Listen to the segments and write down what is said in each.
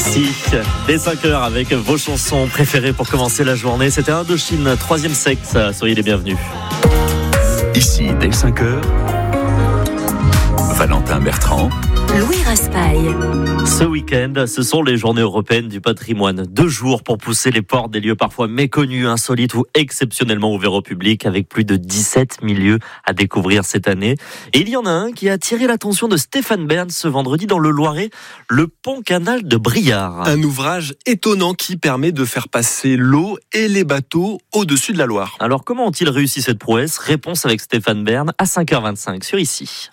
Ici, dès 5h avec vos chansons préférées pour commencer la journée. C'était Indochine, 3e sexe. Soyez les bienvenus. Ici, dès 5h, Valentin Bertrand, Louis Raspail. Ce week-end, ce sont les journées européennes du patrimoine. 2 jours pour pousser les portes des lieux parfois méconnus, insolites ou exceptionnellement ouverts au public, avec plus de 17 000 lieux à découvrir cette année. Et il y en a un qui a attiré l'attention de Stéphane Bern ce vendredi dans le Loiret, le pont-canal de Briare. Un ouvrage étonnant qui permet de faire passer l'eau et les bateaux au-dessus de la Loire. Alors comment ont-ils réussi cette prouesse ? Réponse avec Stéphane Bern à 5h25 sur Ici.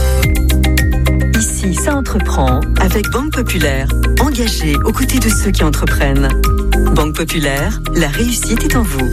Ici, ça entreprend avec Banque Populaire. Engagée aux côtés de ceux qui entreprennent. Banque Populaire, la réussite est en vous.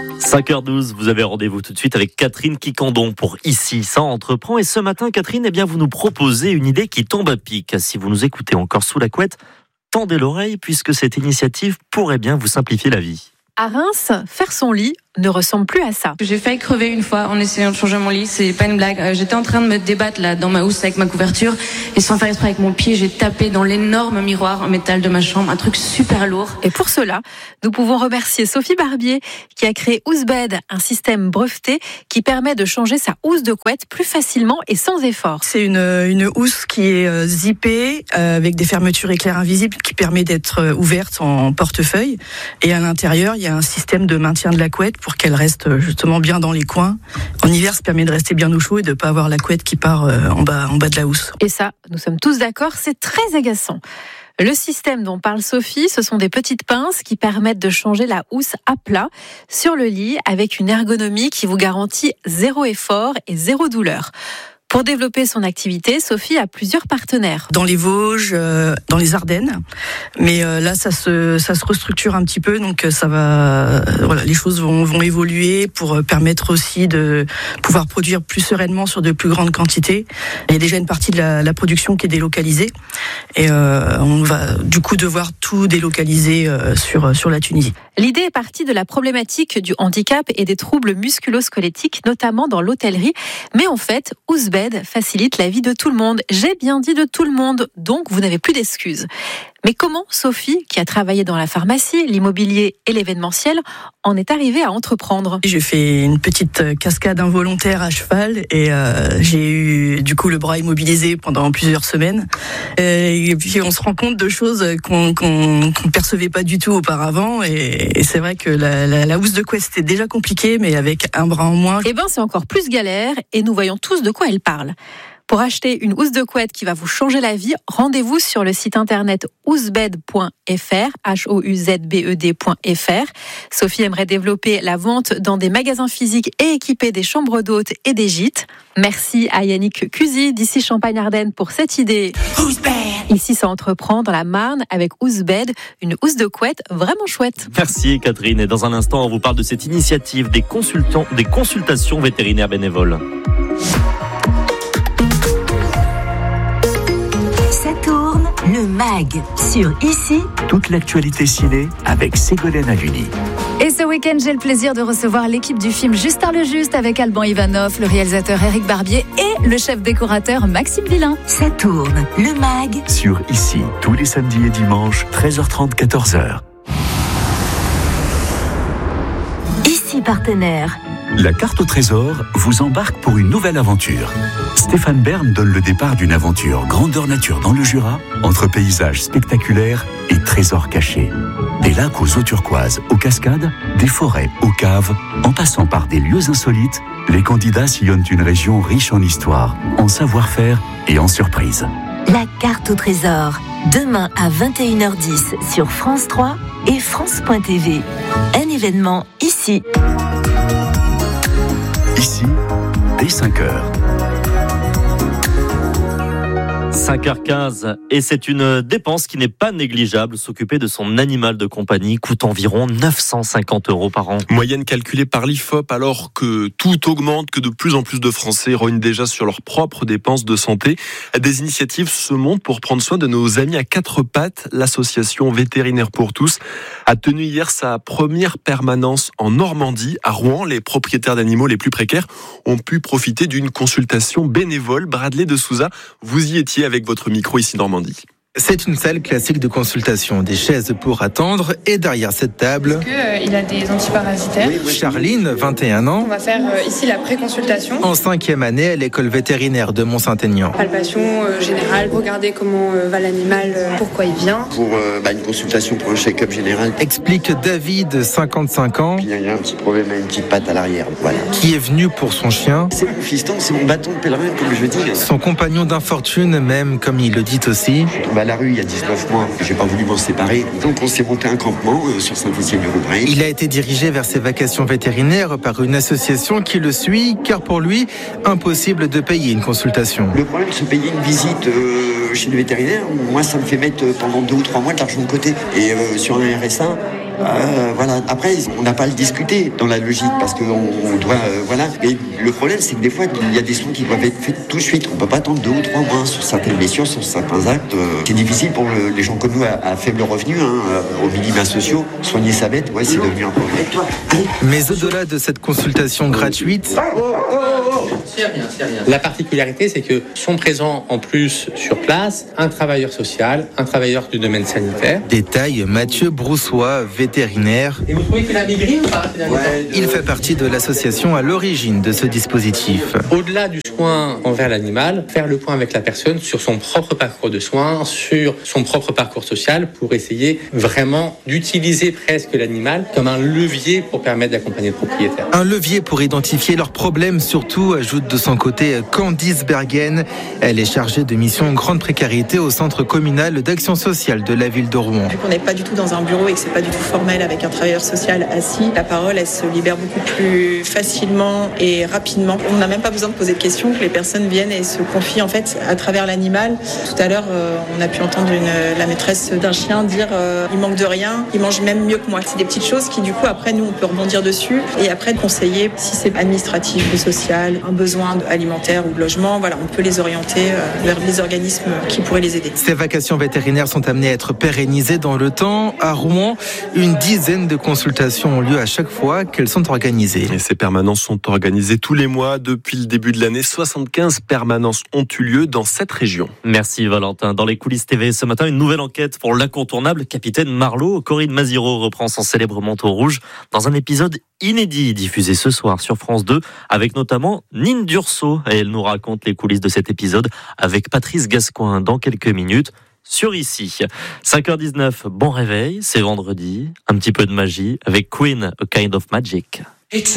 5h12, vous avez rendez-vous tout de suite avec Catherine Quicandon pour Ici, ça entreprend. Et ce matin, Catherine, vous nous proposez une idée qui tombe à pic. Si vous nous écoutez encore sous la couette, tendez l'oreille puisque cette initiative pourrait bien vous simplifier la vie. À Reims, faire son lit ne ressemble plus à ça. J'ai failli crever une fois en essayant de changer mon lit, c'est pas une blague. J'étais en train de me débattre là dans ma housse avec ma couverture et sans faire exprès avec mon pied, j'ai tapé dans l'énorme miroir en métal de ma chambre, un truc super lourd. Et pour cela, nous pouvons remercier Sophie Barbier qui a créé Housebed, un système breveté qui permet de changer sa housse de couette plus facilement et sans effort. C'est une housse qui est zippée avec des fermetures éclair invisibles qui permet d'être ouverte en portefeuille et à l'intérieur, il y a un système de maintien de la couette pour qu'elle reste justement bien dans les coins. En hiver, ça permet de rester bien au chaud et de ne pas avoir la couette qui part en bas de la housse. Et ça, nous sommes tous d'accord, c'est très agaçant. Le système dont parle Sophie, ce sont des petites pinces qui permettent de changer la housse à plat sur le lit avec une ergonomie qui vous garantit 0 effort et 0 douleur. Pour développer son activité, Sophie a plusieurs partenaires. Dans les Vosges, dans les Ardennes, mais là ça se restructure un petit peu, donc ça va, les choses vont évoluer pour permettre aussi de pouvoir produire plus sereinement sur de plus grandes quantités. Il y a déjà une partie de la production qui est délocalisée et on va du coup devoir tout délocaliser sur la Tunisie. L'idée est partie de la problématique du handicap et des troubles musculo-squelettiques, notamment dans l'hôtellerie. Mais en fait, Housebed facilite la vie de tout le monde. J'ai bien dit de tout le monde, donc vous n'avez plus d'excuses. Mais comment Sophie, qui a travaillé dans la pharmacie, l'immobilier et l'événementiel, en est arrivée à entreprendre ? J'ai fait une petite cascade involontaire à cheval et j'ai eu du coup le bras immobilisé pendant plusieurs semaines. Et puis on se rend compte de choses qu'on percevait pas du tout auparavant et c'est vrai que la housse de couette c'était déjà compliqué, mais avec un bras en moins. C'est encore plus galère et nous voyons tous de quoi elle parle. Pour acheter une housse de couette qui va vous changer la vie, rendez-vous sur le site internet housebed.fr, houzbed.fr. Sophie aimerait développer la vente dans des magasins physiques et équiper des chambres d'hôtes et des gîtes. Merci à Yannick Cusy d'ici Champagne-Ardenne pour cette idée. Housebed. Ici, ça entreprend dans la Marne avec Housebed, une housse de couette vraiment chouette. Merci Catherine. Et dans un instant, on vous parle de cette initiative des consultations vétérinaires bénévoles. Ça tourne, le MAG sur Ici. toute l'actualité ciné avec Ségolène Haluni. Et ce week-end, j'ai le plaisir de recevoir l'équipe du film Justin le Juste avec Alban Ivanov, le réalisateur Éric Barbier et le chef décorateur Maxime Villain. Ça tourne, le MAG. Sur Ici, tous les samedis et dimanches, 13h30, 14h. Ici partenaire. La carte au trésor vous embarque pour une nouvelle aventure. Stéphane Bern donne le départ d'une aventure grandeur nature dans le Jura, entre paysages spectaculaires et trésors cachés. Des lacs aux eaux turquoises, aux cascades, des forêts, aux caves, en passant par des lieux insolites, les candidats sillonnent une région riche en histoire, en savoir-faire et en surprises. La carte au trésor. Demain à 21h10 sur France 3 et France.tv. Un événement ici. Ici, dès 5h. 5h15, et c'est une dépense qui n'est pas négligeable. S'occuper de son animal de compagnie coûte environ 950 € par an. Moyenne calculée par l'IFOP, alors que tout augmente, que de plus en plus de Français rognent déjà sur leurs propres dépenses de santé. Des initiatives se montent pour prendre soin de nos amis à quatre pattes. L'association Vétérinaire pour tous a tenu hier sa première permanence en Normandie. À Rouen, les propriétaires d'animaux les plus précaires ont pu profiter d'une consultation bénévole. Bradley de Souza, vous y étiez avec votre micro ici Normandie. C'est une salle classique de consultation, des chaises pour attendre et derrière cette table... il a des antiparasitaires. Charline, 21 ans. On va faire ici la préconsultation. En 5e année à l'école vétérinaire de Mont-Saint-Aignan. Palpation générale, regarder comment va l'animal, pourquoi il vient. Pour une consultation pour un check-up général. Explique David, 55 ans. Il y a un petit problème à une petite patte à l'arrière. Voilà. Qui est venu pour son chien. C'est mon fiston, c'est mon bâton de pèlerin, comme je dis. Son compagnon d'infortune, même comme il le dit aussi. Je suis tombé à la rue il y a 19 mois. J'ai pas voulu m'en séparer. Donc on s'est monté un campement sur Saint-Étienne-du-Rouvray. Il a été dirigé vers ses vacations vétérinaires par une association qui le suit, car pour lui, impossible de payer une consultation. Le problème, c'est de payer une visite chez le vétérinaire. Moi, ça me fait mettre pendant 2 ou 3 mois de l'argent de côté. Et sur un RSA, voilà. Après, on n'a pas à le discuter dans la logique parce qu'on doit, voilà. Et le problème, c'est que des fois, il y a des soins qui doivent être faits tout de suite. On peut pas attendre 2 ou 3 mois sur certaines blessures, sur certains actes. C'est difficile pour les gens comme nous à faible revenu, aux minima sociaux. Soigner sa bête, c'est devenu un problème. Mais au-delà de cette consultation gratuite, c'est rien. La particularité, c'est que sont présents en plus sur place un travailleur social, un travailleur du domaine sanitaire. Détaille Mathieu Broussois, vétérinaire. Et vous trouvez qu'il a maigri ou pas? Il fait partie de l'association à l'origine de ce dispositif. Au-delà du soin envers l'animal, faire le point avec la personne sur son propre parcours de soins, sur son propre parcours social, pour essayer vraiment d'utiliser presque l'animal comme un levier pour permettre d'accompagner le propriétaire. Un levier pour identifier leurs problèmes, surtout, ajoute de son côté Candice Bergen. Elle est chargée de mission grande précarité au centre communal d'action sociale de la ville de Rouen. Vu qu'on n'est pas du tout dans un bureau et que c'est pas du tout formel avec un travailleur social assis, la parole, elle se libère beaucoup plus facilement et rapidement. On n'a même pas besoin de poser de questions, que les personnes viennent et se confient en fait à travers l'animal. Tout à l'heure, on a pu entendre la maîtresse d'un chien dire il manque de rien, il mange même mieux que moi. C'est des petites choses qui du coup après nous on peut rebondir dessus et après conseiller si c'est administratif ou social, un besoin alimentaire ou de logement, voilà, on peut les orienter vers les organismes qui pourraient les aider. Ces vacations vétérinaires sont amenées à être pérennisées dans le temps. À Rouen, une dizaine de consultations ont lieu à chaque fois qu'elles sont organisées. Et ces permanences sont organisées tous les mois. Depuis le début de l'année, 75 permanences ont eu lieu dans cette région. Merci Valentin. Dans les coulisses TV ce matin, une nouvelle enquête pour l'incontournable capitaine Marlowe. Corinne Maziero reprend son célèbre manteau rouge dans un épisode inédit diffusé ce soir sur France 2 avec notamment Nine Durso. Et elle nous raconte les coulisses de cet épisode avec Patrice Gascoin dans quelques minutes sur Ici. 5h19, bon réveil, c'est vendredi, un petit peu de magie avec Queen, A Kind of Magic.